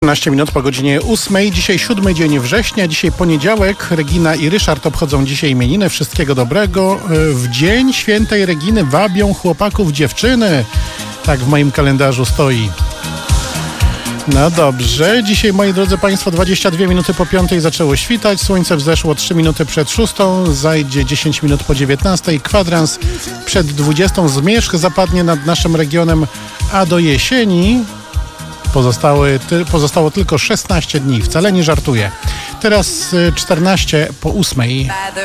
13 minut po godzinie 8. Dzisiaj 7 dzień września, dzisiaj poniedziałek. Regina i Ryszard obchodzą dzisiaj imieniny. Wszystkiego dobrego. W dzień świętej Reginy wabią chłopaków dziewczyny. Tak w moim kalendarzu stoi. No dobrze, dzisiaj, moi drodzy Państwo, 22 minuty po 5 zaczęło świtać, słońce wzeszło 3 minuty przed 6, zajdzie 10 minut po 19, kwadrans przed 20, zmierzch zapadnie nad naszym regionem, a do jesieni pozostało tylko 16 dni, wcale nie żartuję. Teraz 14 po 8.